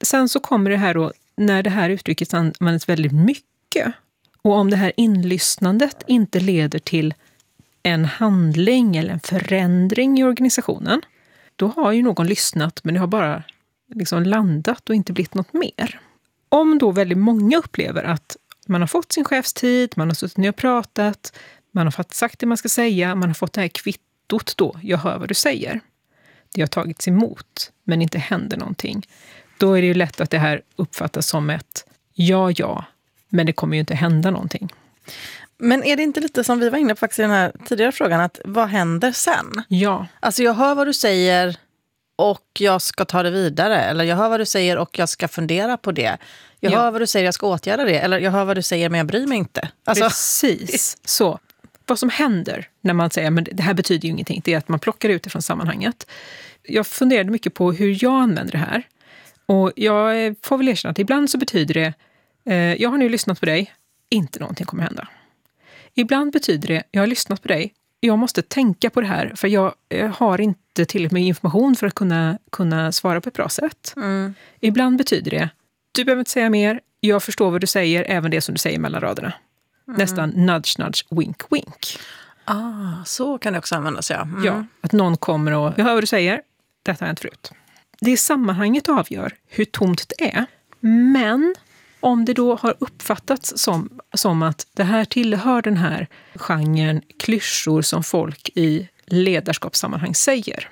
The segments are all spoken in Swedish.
sen så kommer det här då, när det här uttrycket används väldigt mycket. Och om det här inlyssnandet inte leder till en handling eller en förändring i organisationen, då har ju någon lyssnat men det har bara liksom landat och inte blivit något mer. Om då väldigt många upplever att man har fått sin chefstid, man har suttit ner och pratat, man har fått sagt det man ska säga, man har fått det här kvittot då, jag hör vad du säger. Det har tagits emot men inte händer någonting. Då är det ju lätt att det här uppfattas som ett ja, men det kommer ju inte hända någonting. Men är det inte lite som vi var inne på faktiskt i den här tidigare frågan, att vad händer sen? Ja. Alltså jag hör vad du säger och jag ska ta det vidare. Eller jag hör vad du säger och jag ska fundera på det. Jag hör vad du säger, jag ska åtgärda det. Eller jag hör vad du säger men jag bryr mig inte. Alltså... Precis. Så vad som händer när man säger men det här betyder ju ingenting, det är att man plockar ut det från sammanhanget. Jag funderade mycket på hur jag använder det här. Och jag får väl erkänna att ibland så betyder det jag har nu lyssnat på dig, inte någonting kommer hända. Ibland betyder det jag har lyssnat på dig, jag måste tänka på det här för jag har inte tillräckligt med information för att kunna svara på ett bra sätt. Ibland betyder det du behöver inte säga mer, jag förstår vad du säger, även det som du säger mellan raderna. Nästan nudge, nudge, wink, wink. Så kan det också användas, ja. Ja, att någon kommer och jag hör vad du säger, detta har jag inte förut. Det sammanhanget avgör hur tomt det är. Men om det då har uppfattats som att det här tillhör den här genren klyschor som folk i ledarskapssammanhang säger,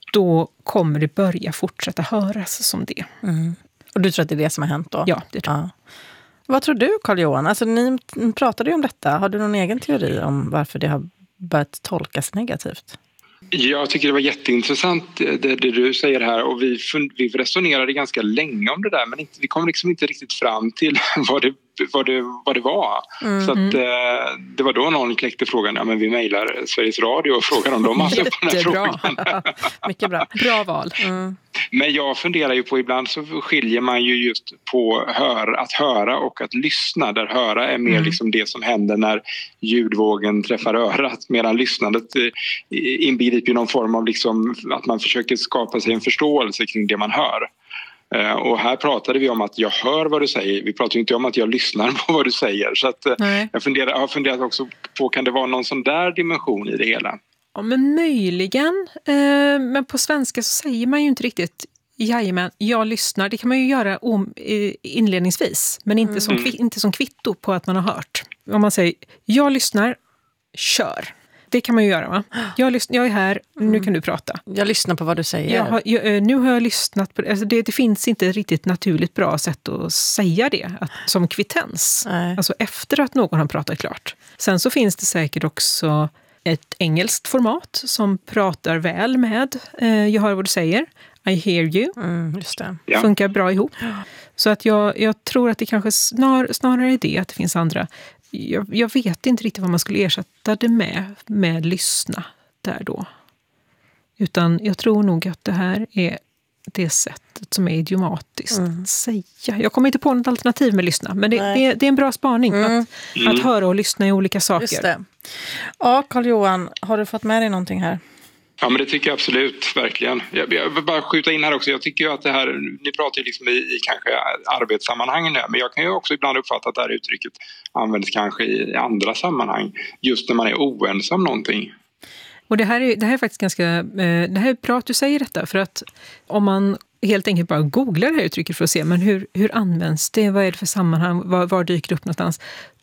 då kommer det börja fortsätta höras som det. Och du tror att det är det som har hänt då? Ja, det tror jag. Vad tror du, Carl-Johan? Alltså, ni pratade ju om detta. Har du någon egen teori om varför det har börjat tolkas negativt? Jag tycker det var jätteintressant det du säger här, och vi resonerade ganska länge om det där, men vi kom liksom inte riktigt fram till vad det var. Så att det var då någon kläckte frågan, ja men vi mejlar Sveriges Radio och frågar om de har på den här frågan. Mycket bra. Bra val. Men jag funderar ju på, ibland så skiljer man ju just på att höra och att lyssna. Där höra är mer liksom det som händer när ljudvågen träffar örat, medan lyssnandet inbegriper någon form av liksom att man försöker skapa sig en förståelse kring det man hör. Och här pratade vi om att jag hör vad du säger. Vi pratar ju inte om att jag lyssnar på vad du säger. Så att jag har funderat också på, kan det vara någon sån där dimension i det hela? Ja, men möjligen. Men på svenska så säger man ju inte riktigt jajamän, jag lyssnar. Det kan man ju göra inledningsvis. Men inte som kvitto på att man har hört. Om man säger, jag lyssnar, kör. Det kan man ju göra, va? Jag är här, nu kan du prata. Jag lyssnar på vad du säger. Nu har jag lyssnat på det. Alltså det finns inte ett riktigt naturligt bra sätt att säga det. Som kvittens. Alltså efter att någon har pratat klart. Sen så finns det säkert också ett engelskt format som pratar väl med jag hör vad du säger. I hear you. Just det. Ja. Funkar bra ihop. Så att jag tror att det kanske snarare är det att det finns andra. Jag vet inte riktigt vad man skulle ersätta det med lyssna där då. Utan jag tror nog att det här är det sättet som är idiomatiskt att säga. Jag kommer inte på något alternativ med lyssna, men det är en bra spaning att höra och lyssna i olika saker. Just det. Ja, Carl-Johan, har du fått med dig någonting här? Ja, men det tycker jag absolut, verkligen. Jag vill bara skjuta in här också. Jag tycker ju att det här, ni pratar ju liksom i kanske arbetssammanhangen nu, men jag kan ju också ibland uppfatta att det här uttrycket används kanske i andra sammanhang, just när man är oense om någonting. Och det här är faktiskt ganska, det här är bra att du säger detta, för att om man helt enkelt bara googlar det här uttrycket för att se, men hur används det, vad är det för sammanhang, var dyker det upp någonstans,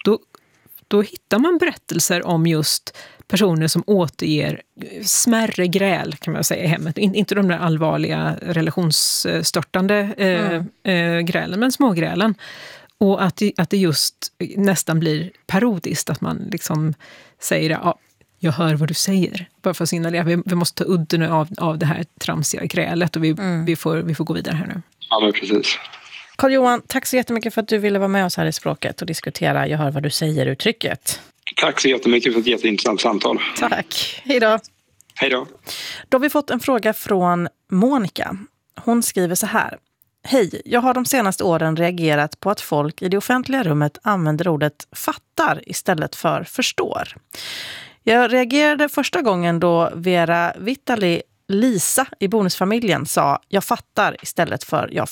då hittar man berättelser om just personer som återger smärre gräl, kan man säga, i hemmet. Inte de där allvarliga relationsstörtande grälen, men smågrälen. Och att det just nästan blir parodiskt, att man liksom säger ja, jag hör vad du säger. Bara för att signalera, vi måste ta udden av det här tramsiga grälet och vi får gå vidare här nu. Ja, men precis. Carl-Johan, tack så jättemycket för att du ville vara med oss här i Språket och diskutera jag hör vad du säger-uttrycket. Tack så jättemycket för ett jätteintressant samtal. Tack. Hej då. Hej då. Då har vi fått en fråga från Monica. Hon skriver så här. Hej, jag har de senaste åren reagerat på att folk i det offentliga rummet använder ordet fattar istället för förstår. Jag reagerade första gången då Vera Vitali Lisa i Bonusfamiljen sa jag fattar istället för jag